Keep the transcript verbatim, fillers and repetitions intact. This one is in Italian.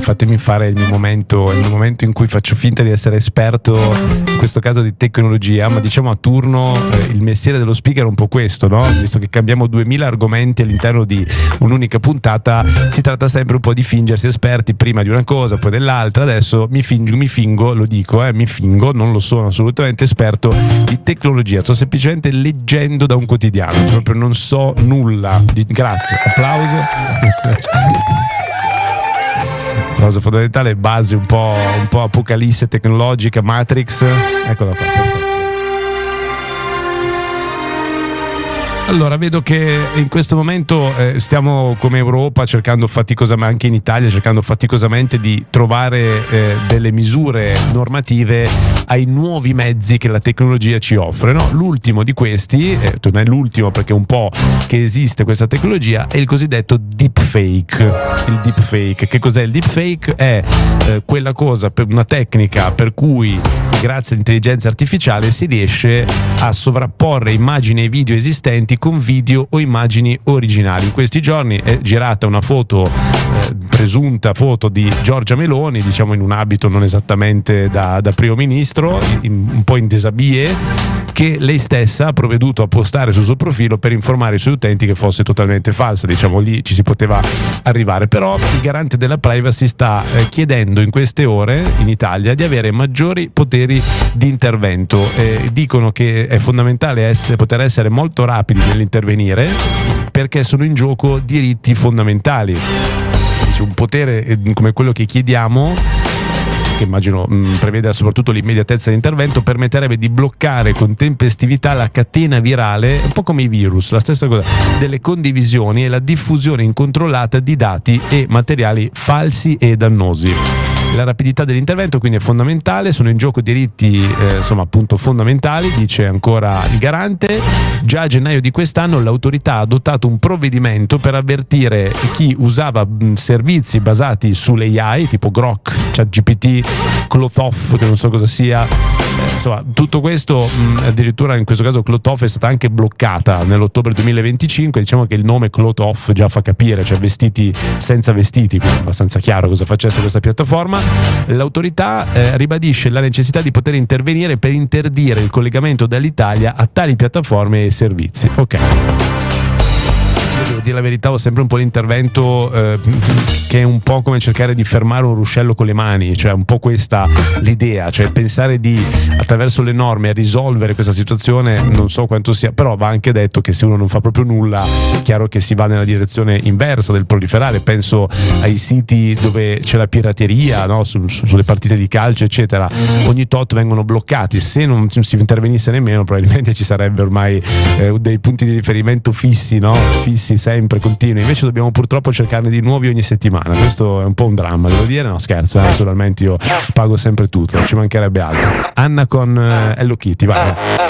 fatemi fare il mio momento, il mio momento in cui faccio finta di essere esperto, in questo caso di tecnologia, ma diciamo a turno eh, il mestiere dello speaker è un po' questo, no? Visto che cambiamo duemila argomenti all'interno di un'unica puntata, si tratta sempre un po' di fingersi esperti, prima di una cosa, poi dell'altra. Adesso mi fingo, mi fingo, lo dico, eh, mi fingo, non lo sono assolutamente esperto di tecnologia, sto semplicemente leggendo da un quotidiano, proprio non so nulla di... Grazie, applauso. Applauso fondamentale, base un po', un po' apocalisse tecnologica, Matrix, eccola qua, perfetto. Allora, vedo che in questo momento eh, stiamo come Europa cercando faticosamente, ma anche in Italia, cercando faticosamente di trovare eh, delle misure normative ai nuovi mezzi che la tecnologia ci offre, no? L'ultimo di questi, eh, non è l'ultimo perché è un po' che esiste questa tecnologia, è il cosiddetto deepfake. Il deepfake. Che cos'è il deepfake? È eh, quella cosa, per una tecnica per cui grazie all'intelligenza artificiale si riesce a sovrapporre immagini e video esistenti con video o immagini originali. In questi giorni è girata una foto, eh, presunta foto di Giorgia Meloni, diciamo in un abito non esattamente da, da primo ministro, in, un po' in desabillé, che lei stessa ha provveduto a postare sul suo profilo per informare i suoi utenti che fosse totalmente falsa. Diciamo lì ci si poteva arrivare, però il garante della privacy sta eh, chiedendo in queste ore in Italia di avere maggiori poteri di intervento. Eh, dicono che è fondamentale essere, poter essere molto rapidi nell'intervenire perché sono in gioco diritti fondamentali. C'è un potere eh, come quello che chiediamo, che immagino mh, prevede soprattutto l'immediatezza di intervento, permetterebbe di bloccare con tempestività la catena virale, un po' come i virus, la stessa cosa, delle condivisioni e la diffusione incontrollata di dati e materiali falsi e dannosi. La rapidità dell'intervento quindi è fondamentale, sono in gioco diritti eh, insomma appunto fondamentali, dice ancora il garante. Già a gennaio di quest'anno l'autorità ha adottato un provvedimento per avvertire chi usava mh, servizi basati sulle A I tipo Grok, ChatGPT, Clothoff, che non so cosa sia, eh, insomma tutto questo, mh, addirittura in questo caso Clothoff è stata anche bloccata nell'ottobre duemilaventicinque. Diciamo che il nome Clothoff già fa capire, cioè vestiti senza vestiti, quindi è abbastanza chiaro cosa facesse questa piattaforma. L'autorità eh, ribadisce la necessità di poter intervenire per interdire il collegamento dall'Italia a tali piattaforme e servizi. Ok. Io devo dire la verità, ho sempre un po' l'intervento eh, che è un po' come cercare di fermare un ruscello con le mani, cioè un po' questa l'idea, cioè pensare di attraverso le norme risolvere questa situazione, non so quanto sia, però va anche detto che se uno non fa proprio nulla è chiaro che si va nella direzione inversa del proliferare. Penso ai siti dove c'è la pirateria, no? Su, su, sulle partite di calcio eccetera, ogni tot vengono bloccati. Se non si intervenisse nemmeno probabilmente ci sarebbe ormai eh, dei punti di riferimento fissi, no? Fissi sempre continui, invece dobbiamo purtroppo cercarne di nuovi ogni settimana. Questo è un po' un dramma, devo dire. No, scherzo, naturalmente io pago sempre tutto, non ci mancherebbe altro. Anna con uh, Hello Kitty, vai.